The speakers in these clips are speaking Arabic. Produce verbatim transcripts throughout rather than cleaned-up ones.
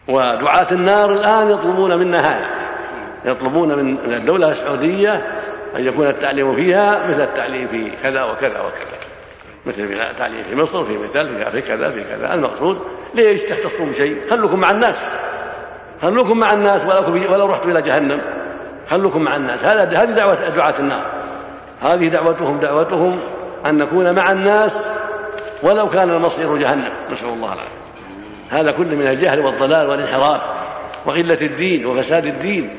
ودعاة النار الآن يطلبون منا هذا، يطلبون من الدولة السعودية أن يكون التعليم فيها مثل التعليم في كذا وكذا وكذا، مثل التعليم في مصر في مثال في كذا في كذا. المقصود ليش تختصون بشيء؟ خلوكم مع الناس، خلوكم مع الناس ولو رحتوا إلى جهنم، خلوكم مع الناس. هذه دعوة دعاة النار، هذه دعوتهم دعوتهم أن نكون مع الناس ولو كان المصير جهنم، نسأل الله العافية. هذا كله من الجهل والضلال والانحراف وقلة الدين وفساد الدين،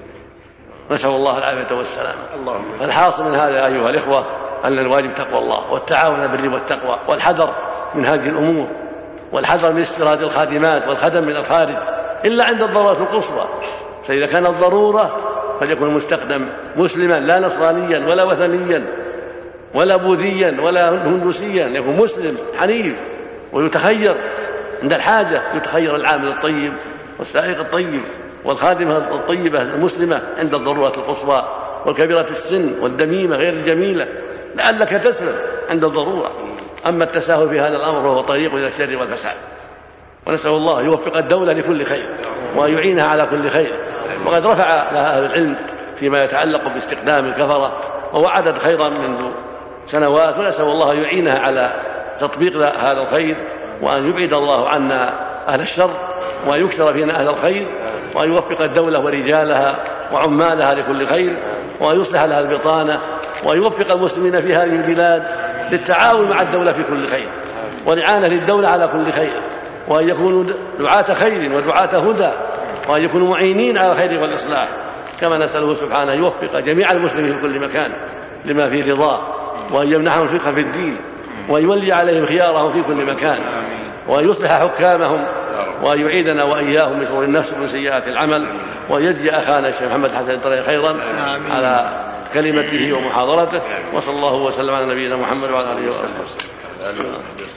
نسأل الله العافية والسلام. الحاصل من هذا أيها الإخوة أن الواجب تقوى الله والتعاون بالبر والتقوى والحذر من هذه الأمور، والحذر من استيراد الخادمات والخدم من الخارج إلا عند الضرورة القصوى. فإذا كانت ضرورة فليكن المستخدم مسلما لا نصرانيا ولا وثنيا ولا بوذيا ولا هندوسيا، يكون مسلم حنيف ويتخير عند الحاجة، يتخير العامل الطيب والسائق الطيب والخادمة الطيبة المسلمة عند الضرورة القصوى، والكبيرة السن والدميمة غير الجميلة لعلك تسلم عند الضرورة. أما التساهل في هذا الأمر فهو طريق إلى الشر والفساد، ونسأل الله يوفق الدولة لكل خير ويعينها على كل خير. وقد رفع لها أهل العلم فيما يتعلق باستخدام الكفرة ووعدت خيرا منذ سنوات، ونسأل الله يعينها على تطبيق هذا الخير، وأن يبعد الله عنا أهل الشر ويكثر فينا أهل الخير، وأن يوفق الدولة ورجالها وعمالها لكل خير، وأن يصلح لها البطانة، وأن يوفق المسلمين في هذه البلاد للتعاون مع الدولة في كل خير والإعانة للدولة على كل خير، وأن يكونوا دعاة خير ودعاة هدى، وأن يكونوا معينين على الخير والإصلاح. كما نسأله سبحانه يوفق جميع المسلمين في كل مكان لما فيه رضاه، وأن يمنحهم الفقه في الدين، وأن يولي عليهم خيارهم في كل مكان، وأن يصلح حكامهم، وأن يعيدنا وإياهم من شرور النفس ومن سيئات العمل، وأن يجزي أخانا الشيخ محمد حسن الطريق خيرا على كلمته ومحاضرته. وصلى الله وسلم على نبينا محمد وعلى آله وصحبه.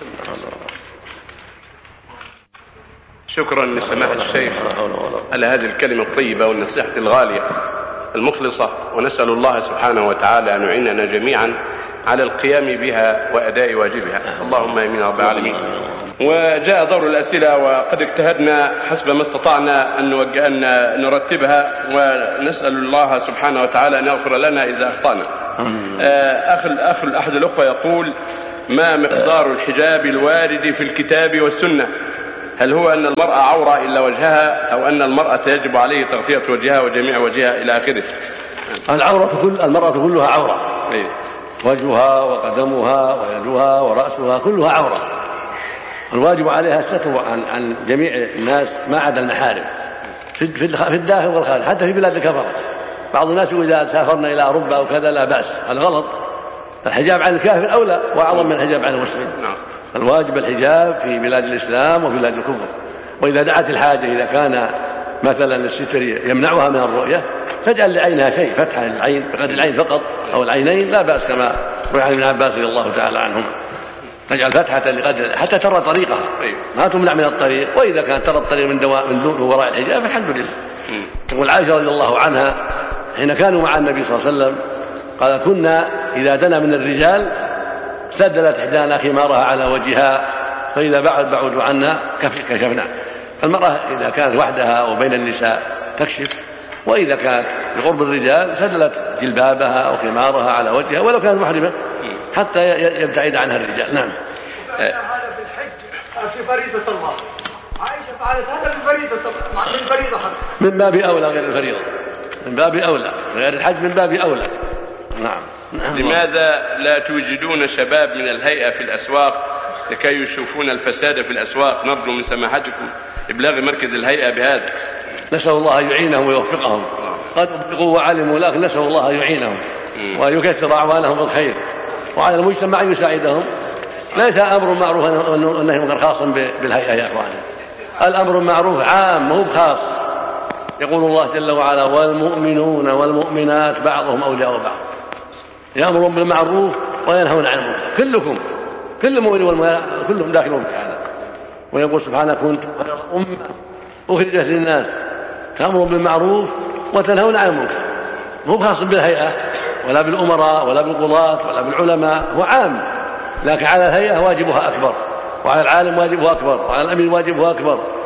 شكرا لسماحة الشيخ على هذه الكلمة الطيبة والنصيحة الغالية المخلصة، ونسأل الله سبحانه وتعالى أن يعيننا جميعا على القيام بها وأداء واجبها. اللهم آمين رب العالمين. وجاء دور الأسئلة، وقد اجتهدنا حسب ما استطعنا أن نوجه أن نرتبها، ونسأل الله سبحانه وتعالى أن يغفر لنا إذا أخطأنا. أخ أخ أحد الأخوة يقول: ما مقدار الحجاب الوارد في الكتاب والسنة؟ هل هو أن المرأة عورة إلا وجهها، أو أن المرأة يجب عليه تغطية وجهها وجميع وجهها إلى آخره؟ العورة كل المرأة كلها عورة، وجهها وقدمها ويدها ورأسها كلها عورة. الواجب عليها الستر عن عن جميع الناس ما عدا المحارم في الداخل والخارج، حتى في بلاد الكفرة. بعض الناس إذا سافرنا إلى أوروبا أو كذا لا بأس، هذا غلط. الحجاب عن الكافر أولى وأعظم من الحجاب عن المسلم. الواجب الحجاب في بلاد الإسلام وبلاد الكفر. وإذا دعت الحاجة، إذا كان مثلا الستر يمنعها من الرؤية، تجعل لعينها شيء، فتحة للعين بقدر العين فقط أو العينين لا بأس، كما روى عن ابن عباس رضي الله تعالى عنهما، تجعل فتحة لقدر حتى ترى طريقها، ما تمنع من الطريق. وإذا كانت ترى الطريق من دواء من دون وراء الحجاب فالحمد لله. تقول عائشة رضي الله عنها حين كانوا مع النبي صلى الله عليه وسلم قال: كنا إذا دنا من الرجال سدلت إحدانا خمارها على وجهها، فإذا بعد بعدوا عنا كشفنا. المرأة إذا كانت وحدها وبين النساء تكشف، وإذا كانت بقرب الرجال سدلت جلبابها أو خمارها على وجهها ولو كانت محرمة حتى يبتعد عنها الرجال. نعم. هذا في الحج في فريضة الله، عائشة فعلت هذا في فريضة من فريضة حق. من باب أولى غير الفريضة، من باب أولى غير الحج، من باب أولى. نعم. نعم. لماذا لا توجدون شباب من الهيئة في الأسواق لكي يشوفون الفساد في الأسواق؟ نرجو من سماحتكم إبلاغ مركز الهيئة بهذا. نسأل الله يعينهم ويوفقهم، قد أبلغوا وعلموا، لكن نسأل الله يعينهم وأن يكثر أعوانهم بالخير، وعلى المجتمع أن يساعدهم. ليس أمر معروف أنه غير خاص بالهيئة يا أخواني، الأمر المعروف عام مو بخاص. يقول الله جل وعلا: والمؤمنون والمؤمنات بعضهم أولياء بعض، يأمرون بالمعروف وينهون عن المنكر. كلكم كل مؤمن والمؤمنات كلهم داخلون في هذا. ويقول سبحانه: كنتم خير أمة أخرجت للناس تأمرون بالمعروف وتنهون عن المنكر. مو خاص بالهيئة ولا بالأمراء ولا بالقضاة ولا بالعلماء، هو عام، لكن على الهيئة واجبها أكبر، وعلى العالم واجبه أكبر، وعلى الأمير واجبه أكبر،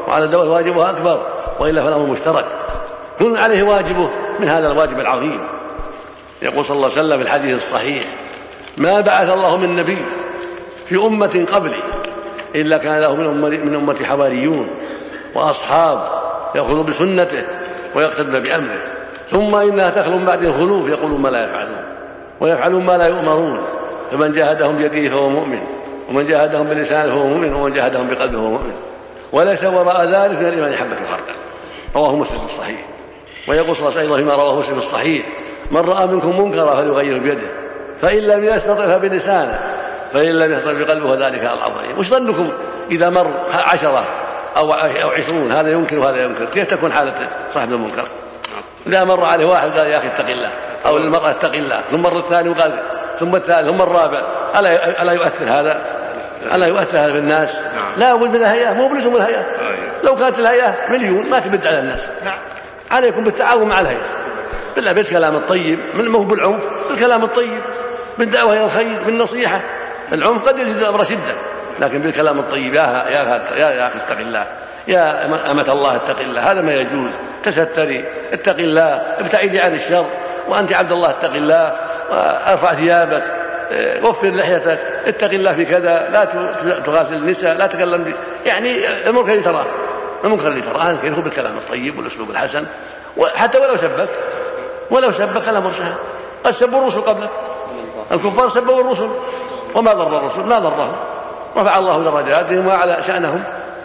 وعلى الدولة واجبها أكبر، وإلا فالأمر مشترك، كل عليه واجبه من هذا الواجب العظيم. يقول صلى الله عليه وسلم في الحديث الصحيح: ما بعث الله من نبي في أمة قبلي إلا كان له من أمتي حواريون وأصحاب يأخذوا بسنته ويقتدون بأمره، ثم إنها تخلو من بعد الخلوف يقولون ما لا يفعلون ويفعلون ما لا يؤمرون، فمن جاهدهم بيده فهو مؤمن، ومن جاهدهم بلسانه فهو مؤمن، ومن جاهدهم بقلبه فهو مؤمن، وليس وراء ذلك من الإيمان حبة خردل. رواه مسلم الصحيح. ويقول صلى الله عليه وسلم فيما رواه مسلم الصحيح: من رأى منكم منكرا فليغيره بيده، فإن لم يستطع فبلسانه، فإن لم يستطع بقلبه ذلك العظيم. وش ظنكم إذا مر عشرة أو عشرون هذا ينكر وهذا ينكر، كيف تكون حالة صاحب المنكر؟ إذا مر عليه واحد قال: يا أخي اتق الله، أو المرأة اتق الله، ثم مر الثاني وقال، ثم الثالث، ثم الرابع، ألا ألا يؤثر هذا؟ ألا يؤثر هذا بالناس؟ لا بد من الهيئة، مو بلزم الهيئة. لو كانت الهيئة مليون ما تبد على الناس. عليكم بالتعاون مع الهيئة، بالله بالكلام الطيب، من مو بالعنف، بالكلام الطيب، بالدعوة إلى الخير، بالنصيحة. العنف قد يزيد الأمر شدة، لكن بالكلام الطيب: يا يا يا يا أخي اتق الله، يا أمة الله اتق الله، هذا ما يجوز، تستري، اتق الله، ابتعدي عن الشر، وأنت عبد الله اتق الله، وارفع ثيابك، وفر لحيتك، اتق الله في كذا، لا تغاسل النساء، لا تكلم بي. يعني المنكر اللي تراه المنكر اللي تراه يدخل بالكلام الطيب والأسلوب الحسن، وحتى ولو سبك ولو سبك الأمر سهل. قد سبوا الرسل قبله، الكفار سبوا الرسل وما ضر الرسل، ما ضرهم، رفع الله درجاتهم وأعلى شأنهم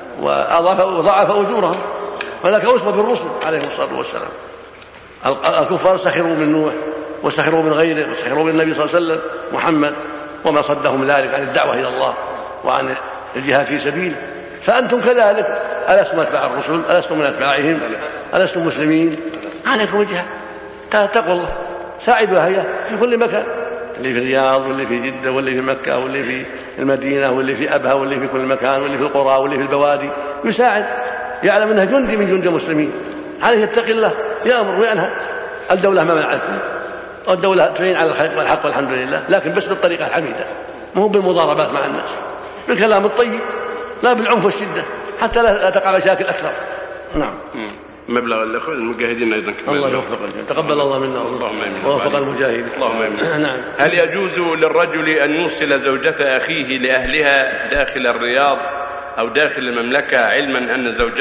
وضاعف أجورهم، فلك أسوة بالرسل عليهم الصلاة والسلام. الكفار سخروا من نوح وسخروا من غيره وسخروا من النبي صلى الله عليه وسلم محمد، وما صدهم ذلك عن الدعوة إلى الله وعن الجهاد في سبيله. فأنتم كذلك، ألستم أتباع الرسل؟ ألستم من أتباعهم؟ ألستم مسلمين؟ عليكم الجهاد، اتقوا الله، ساعدوا هيا في كل مكان، اللي في الرياض واللي في جدة واللي في مكة واللي في المدينة واللي في أبها واللي في كل مكان واللي في القرى واللي في البوادي، يساعد، يعلم أنها جندي من جند المسلمين، عليه يتقي الله، يأمر وينهى. الدولة ما منعتكم، والدولة تعين على الخير والحق والحمد لله، لكن بس بالطريقة الحميدة، مو بالمضاربات مع الناس، بالكلام الطيب، لا بالعنف والشدة، حتى لا تقع مشاكل أكثر. نعم. مبلغ الأخوة المجاهدين أيضا كمان. الله يوفقك، تقبل الله منا ووفق المجاهدين. اللهم آمين. نعم. هل يجوز للرجل أن يوصل زوجة أخيه لأهلها داخل الرياض أو داخل المملكة، علما أن زوجته